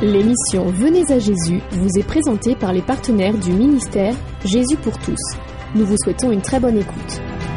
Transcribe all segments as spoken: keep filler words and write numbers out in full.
L'émission Venez à Jésus vous est présentée par les partenaires du ministère Jésus pour tous. Nous vous souhaitons une très bonne écoute.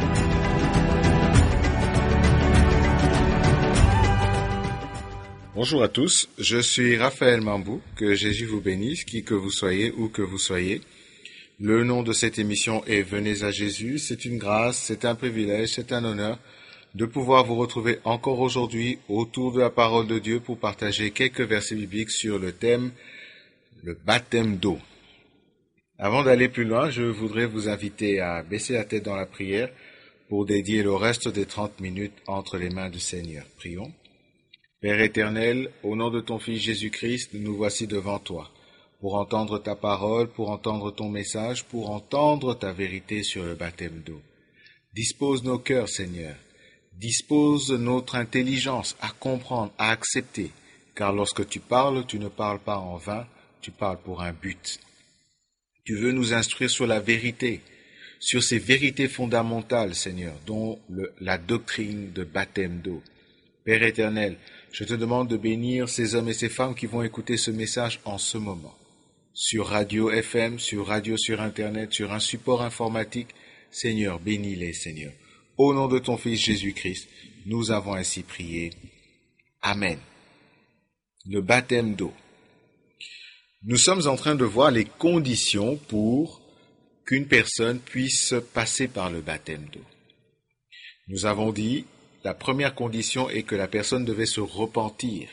Bonjour à tous, je suis Raphaël Mambou, que Jésus vous bénisse, qui que vous soyez, où que vous soyez. Le nom de cette émission est Venez à Jésus, c'est une grâce, c'est un privilège, c'est un honneur de pouvoir vous retrouver encore aujourd'hui autour de la parole de Dieu pour partager quelques versets bibliques sur le thème le baptême d'eau. Avant d'aller plus loin, je voudrais vous inviter à baisser la tête dans la prière pour dédier le reste des trente minutes entre les mains du Seigneur. Prions. Père éternel, au nom de ton Fils Jésus-Christ, nous voici devant toi, pour entendre ta parole, pour entendre ton message, pour entendre ta vérité sur le baptême d'eau. Dispose nos cœurs, Seigneur. Dispose notre intelligence à comprendre, à accepter, car lorsque tu parles, tu ne parles pas en vain, tu parles pour un but. Tu veux nous instruire sur la vérité, sur ces vérités fondamentales, Seigneur, dont le, la doctrine de baptême d'eau. Père éternel, je te demande de bénir ces hommes et ces femmes qui vont écouter ce message en ce moment, sur radio F M, sur radio sur Internet, sur un support informatique. Seigneur, bénis-les, Seigneur. Au nom de ton Fils Jésus-Christ, nous avons ainsi prié. Amen. Le baptême d'eau. Nous sommes en train de voir les conditions pour qu'une personne puisse passer par le baptême d'eau. Nous avons dit, la première condition est que la personne devait se repentir,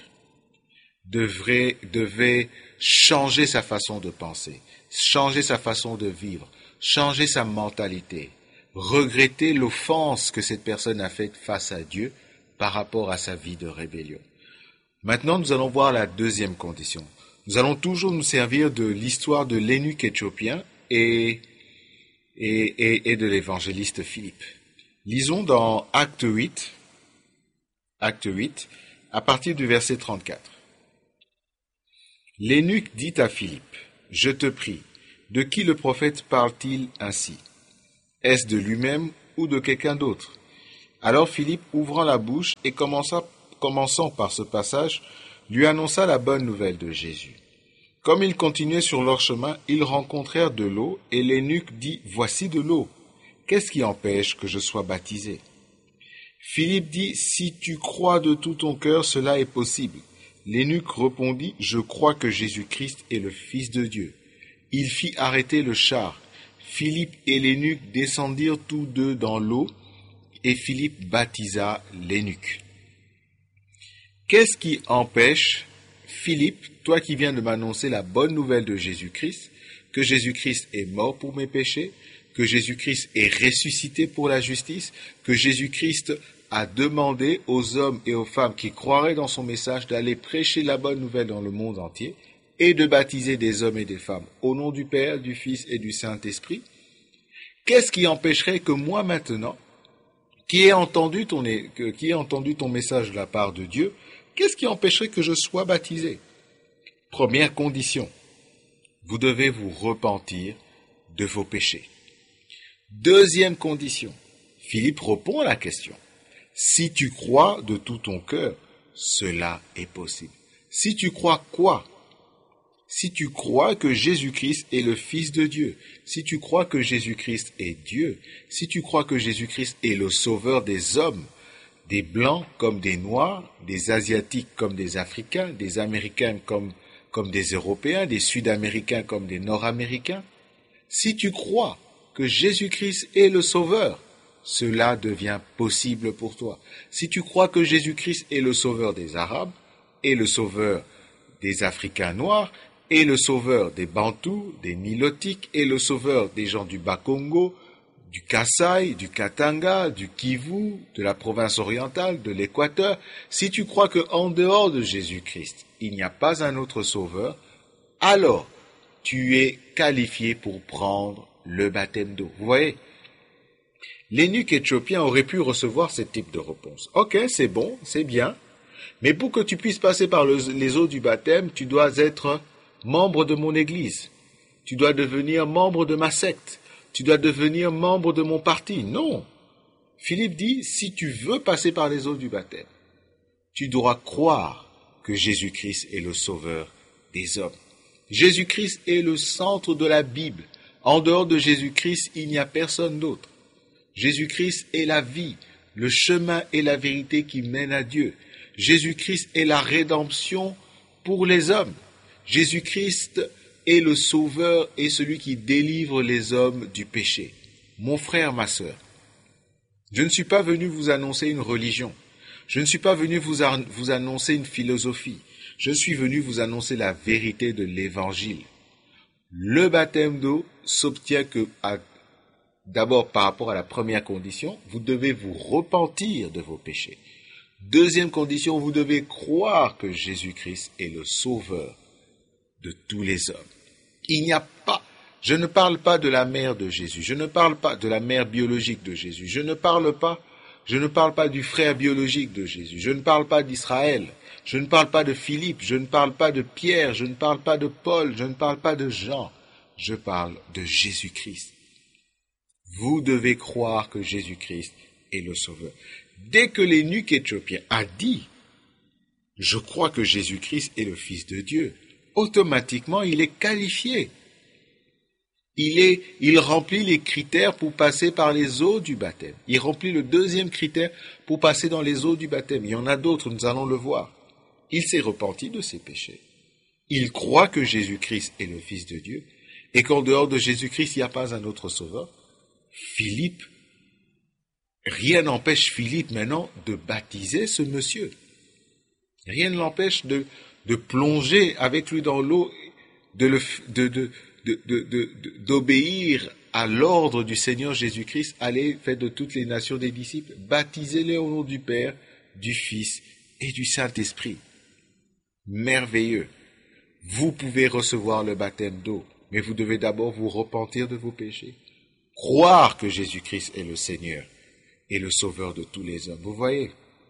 devrait, devait changer sa façon de penser, changer sa façon de vivre, changer sa mentalité. Regretter l'offense que cette personne a faite face à Dieu par rapport à sa vie de rébellion. Maintenant, nous allons voir la deuxième condition. Nous allons toujours nous servir de l'histoire de l'eunuque éthiopien et, et, et, et de l'évangéliste Philippe. Lisons dans Acte huit, Acte huit, à partir du verset trente-quatre. L'eunuque dit à Philippe, « Je te prie, de qui le prophète parle-t-il ainsi ? Est-ce de lui-même ou de quelqu'un d'autre ?» Alors Philippe, ouvrant la bouche et commença, commençant par ce passage, lui annonça la bonne nouvelle de Jésus. Comme ils continuaient sur leur chemin, ils rencontrèrent de l'eau, et l'eunuque dit, « Voici de l'eau. Qu'est-ce qui empêche que je sois baptisé ?» Philippe dit, « Si tu crois de tout ton cœur, cela est possible. » L'eunuque répondit, « Je crois que Jésus-Christ est le Fils de Dieu. » Il fit arrêter le char. Philippe et l'eunuque descendirent tous deux dans l'eau, et Philippe baptisa l'eunuque. Qu'est-ce qui empêche, Philippe, toi qui viens de m'annoncer la bonne nouvelle de Jésus-Christ, que Jésus-Christ est mort pour mes péchés, que Jésus-Christ est ressuscité pour la justice, que Jésus-Christ a demandé aux hommes et aux femmes qui croiraient dans son message d'aller prêcher la bonne nouvelle dans le monde entier, et de baptiser des hommes et des femmes au nom du Père, du Fils et du Saint-Esprit, qu'est-ce qui empêcherait que moi maintenant, qui ai entendu ton, qui ai entendu ton message de la part de Dieu, qu'est-ce qui empêcherait que je sois baptisé? Première condition, vous devez vous repentir de vos péchés. Deuxième condition, Philippe répond à la question. Si tu crois de tout ton cœur, cela est possible. Si tu crois quoi? Si tu crois que Jésus-Christ est le Fils de Dieu, si tu crois que Jésus-Christ est Dieu, si tu crois que Jésus-Christ est le Sauveur des hommes, des Blancs comme des Noirs, des Asiatiques comme des Africains, des Américains comme, comme des Européens, des Sud-Américains comme des Nord-Américains, si tu crois que Jésus-Christ est le Sauveur, cela devient possible pour toi. Si tu crois que Jésus-Christ est le Sauveur des Arabes, et le Sauveur des Africains noirs, et le sauveur des Bantous, des Nilotiques, et le sauveur des gens du Bas-Congo, du Kasaï, du Katanga, du Kivu, de la province orientale, de l'Équateur, si tu crois qu'en dehors de Jésus-Christ, il n'y a pas un autre sauveur, alors tu es qualifié pour prendre le baptême d'eau. Vous voyez, l'eunuque éthiopien aurait pu recevoir ce type de réponse. Ok, c'est bon, c'est bien, mais pour que tu puisses passer par le, les eaux du baptême, tu dois être membre de mon église. Tu dois devenir membre de ma secte. Tu dois devenir membre de mon parti. Non. Philippe dit, si tu veux passer par les eaux du baptême, tu dois croire que Jésus-Christ est le Sauveur des hommes. Jésus-Christ est le centre de la Bible. En dehors de Jésus-Christ, il n'y a personne d'autre. Jésus-Christ est la vie, le chemin et la vérité qui mènent à Dieu. Jésus-Christ est la rédemption pour les hommes. Jésus-Christ est le sauveur et celui qui délivre les hommes du péché. Mon frère, ma sœur, je ne suis pas venu vous annoncer une religion. Je ne suis pas venu vous, an- vous annoncer une philosophie. Je suis venu vous annoncer la vérité de l'Évangile. Le baptême d'eau s'obtient que, à, d'abord par rapport à la première condition, vous devez vous repentir de vos péchés. Deuxième condition, vous devez croire que Jésus-Christ est le sauveur de tous les hommes. Il n'y a pas, je ne parle pas de la mère de Jésus, je ne parle pas de la mère biologique de Jésus, je ne parle pas, je ne parle pas du frère biologique de Jésus, je ne parle pas d'Israël, je ne parle pas de Philippe, je ne parle pas de Pierre, je ne parle pas de Paul, je ne parle pas de Jean, je parle de Jésus-Christ. Vous devez croire que Jésus-Christ est le sauveur. Dès que l'eunuque éthiopien a dit « Je crois que Jésus-Christ est le Fils de Dieu », automatiquement il est qualifié. Il, est, il remplit les critères pour passer par les eaux du baptême. Il remplit le deuxième critère pour passer dans les eaux du baptême. Il y en a d'autres, nous allons le voir. Il s'est repenti de ses péchés. Il croit que Jésus-Christ est le Fils de Dieu et qu'en dehors de Jésus-Christ, il n'y a pas un autre sauveur. Philippe, rien n'empêche Philippe maintenant de baptiser ce monsieur. Rien ne l'empêche de, de plonger avec lui dans l'eau, de le, de, de, de, de, de, de, d'obéir à l'ordre du Seigneur Jésus-Christ. Allez, faites de toutes les nations des disciples, baptisez-les au nom du Père, du Fils et du Saint-Esprit. Merveilleux. Vous pouvez recevoir le baptême d'eau, mais vous devez d'abord vous repentir de vos péchés. Croire que Jésus-Christ est le Seigneur et le Sauveur de tous les hommes. Vous voyez,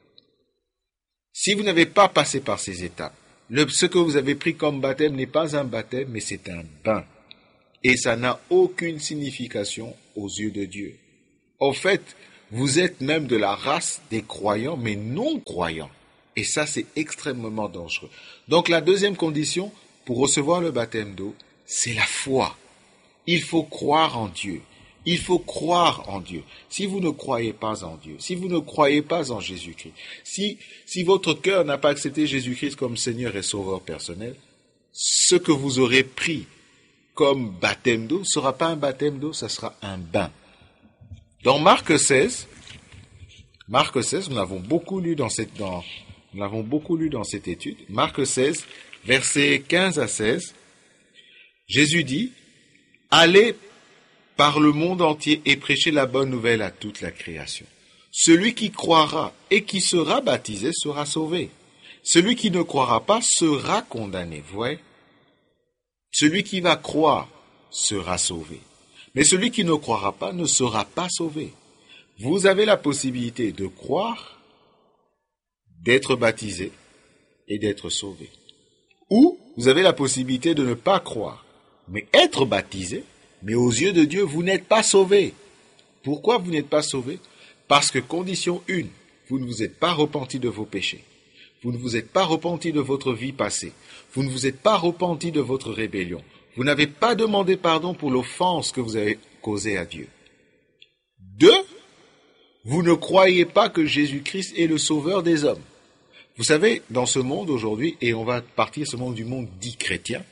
si vous n'avez pas passé par ces étapes, le, ce que vous avez pris comme baptême n'est pas un baptême, mais c'est un bain. Et ça n'a aucune signification aux yeux de Dieu. En fait, vous êtes même de la race des croyants, mais non croyants. Et ça, c'est extrêmement dangereux. Donc la deuxième condition pour recevoir le baptême d'eau, c'est la foi. Il faut croire en Dieu. Il faut croire en Dieu. Si vous ne croyez pas en Dieu, si vous ne croyez pas en Jésus-Christ, si, si votre cœur n'a pas accepté Jésus-Christ comme Seigneur et Sauveur personnel, ce que vous aurez pris comme baptême d'eau ne sera pas un baptême d'eau, ça sera un bain. Dans Marc seize, Marc seize, nous l'avons beaucoup lu dans cette, dans, nous l'avons beaucoup lu dans cette étude. Marc seize, versets quinze à seize, Jésus dit, « Allez par le monde entier et prêchez la bonne nouvelle à toute la création. Celui qui croira et qui sera baptisé sera sauvé. Celui qui ne croira pas sera condamné. » Vous voyez ? Celui qui va croire sera sauvé. Mais celui qui ne croira pas ne sera pas sauvé. Vous avez la possibilité de croire, d'être baptisé et d'être sauvé. Ou vous avez la possibilité de ne pas croire, mais être baptisé, mais aux yeux de Dieu, vous n'êtes pas sauvé. Pourquoi vous n'êtes pas sauvé ? Parce que condition une, vous ne vous êtes pas repenti de vos péchés. Vous ne vous êtes pas repenti de votre vie passée. Vous ne vous êtes pas repenti de votre rébellion. Vous n'avez pas demandé pardon pour l'offense que vous avez causée à Dieu. Deux, vous ne croyez pas que Jésus-Christ est le sauveur des hommes. Vous savez, dans ce monde aujourd'hui, et on va partir ce monde du monde dit chrétien,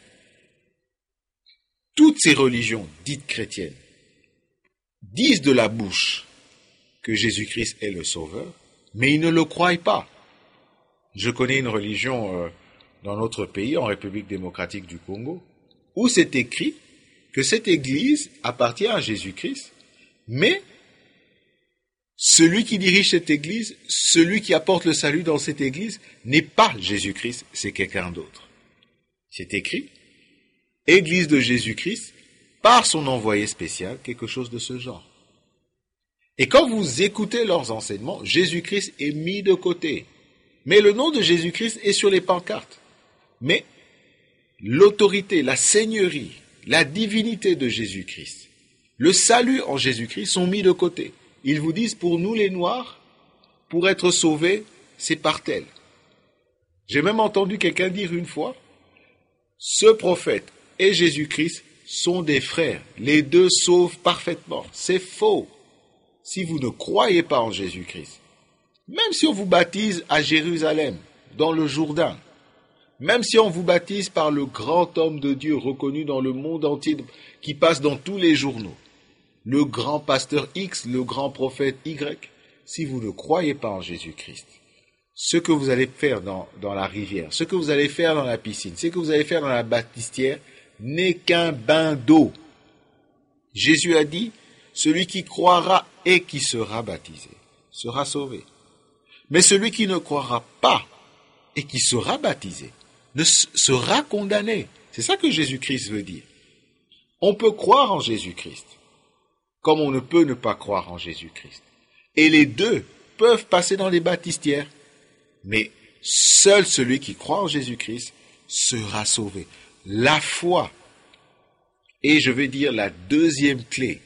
toutes ces religions dites chrétiennes disent de la bouche que Jésus-Christ est le sauveur, mais ils ne le croient pas. Je connais une religion euh, dans notre pays, en République démocratique du Congo, où c'est écrit que cette église appartient à Jésus-Christ, mais celui qui dirige cette église, celui qui apporte le salut dans cette église, n'est pas Jésus-Christ, c'est quelqu'un d'autre. C'est écrit, Église de Jésus-Christ, par son envoyé spécial, quelque chose de ce genre. Et quand vous écoutez leurs enseignements, Jésus-Christ est mis de côté. Mais le nom de Jésus-Christ est sur les pancartes. Mais l'autorité, la seigneurie, la divinité de Jésus-Christ, le salut en Jésus-Christ sont mis de côté. Ils vous disent, pour nous les Noirs, pour être sauvés, c'est par tel. J'ai même entendu quelqu'un dire une fois, Ce prophète et Jésus-Christ sont des frères. Les deux sauvent parfaitement. C'est faux. Si vous ne croyez pas en Jésus-Christ, même si on vous baptise à Jérusalem, dans le Jourdain, même si on vous baptise par le grand homme de Dieu reconnu dans le monde entier, qui passe dans tous les journaux, le grand pasteur X, le grand prophète Y, si vous ne croyez pas en Jésus-Christ, ce que vous allez faire dans, dans la rivière, ce que vous allez faire dans la piscine, ce que vous allez faire dans la baptistière, n'est qu'un bain d'eau. Jésus a dit, celui qui croira et qui sera baptisé sera sauvé. Mais celui qui ne croira pas et qui sera baptisé ne sera condamné. C'est ça que Jésus-Christ veut dire. On peut croire en Jésus-Christ, comme on ne peut ne pas croire en Jésus-Christ. Et les deux peuvent passer dans les baptistières. Mais seul celui qui croit en Jésus-Christ sera sauvé. La foi est, je vais dire, la deuxième clé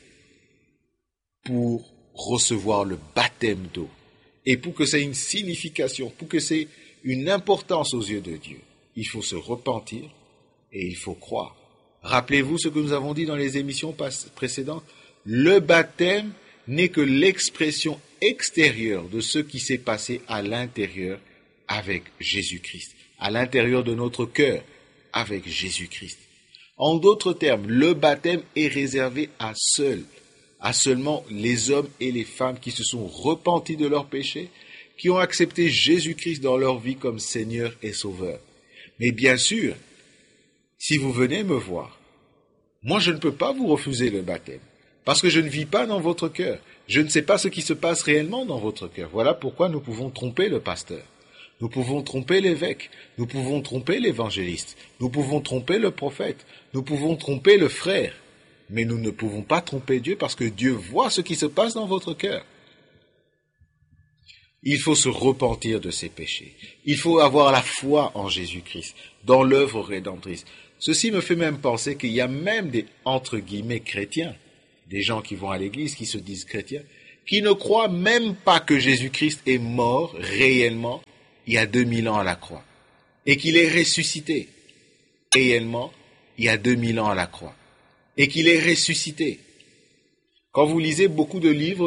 pour recevoir le baptême d'eau. Et pour que ça ait une signification, pour que ça ait une importance aux yeux de Dieu, il faut se repentir et il faut croire. Rappelez-vous ce que nous avons dit dans les émissions précédentes. Le baptême n'est que l'expression extérieure de ce qui s'est passé à l'intérieur avec Jésus-Christ, à l'intérieur de notre cœur avec Jésus-Christ. En d'autres termes, le baptême est réservé à seul, à seulement les hommes et les femmes qui se sont repentis de leurs péchés, qui ont accepté Jésus-Christ dans leur vie comme Seigneur et Sauveur. Mais bien sûr, si vous venez me voir, moi je ne peux pas vous refuser le baptême, parce que je ne vis pas dans votre cœur. Je ne sais pas ce qui se passe réellement dans votre cœur. Voilà pourquoi nous pouvons tromper le pasteur. Nous pouvons tromper l'évêque. Nous pouvons tromper l'évangéliste. Nous pouvons tromper le prophète. Nous pouvons tromper le frère. Mais nous ne pouvons pas tromper Dieu parce que Dieu voit ce qui se passe dans votre cœur. Il faut se repentir de ses péchés. Il faut avoir la foi en Jésus-Christ, dans l'œuvre rédemptrice. Ceci me fait même penser qu'il y a même des, entre guillemets, chrétiens, des gens qui vont à l'église, qui se disent chrétiens, qui ne croient même pas que Jésus-Christ est mort réellement il y a deux mille ans à la croix, et qu'il est ressuscité réellement il y a deux mille ans à la croix, et qu'il est ressuscité. Quand vous lisez beaucoup de livres